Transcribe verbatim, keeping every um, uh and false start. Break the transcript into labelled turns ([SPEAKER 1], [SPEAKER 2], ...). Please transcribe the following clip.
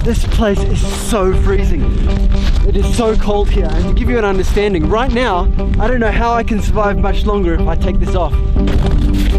[SPEAKER 1] This place is so freezing. It is so cold here, and to give you an understanding, right now, I don't know how I can survive much longer if I take this off.